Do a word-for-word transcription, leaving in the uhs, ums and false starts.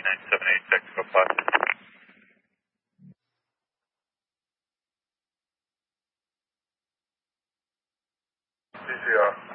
nine seven eight six, go five. C C R.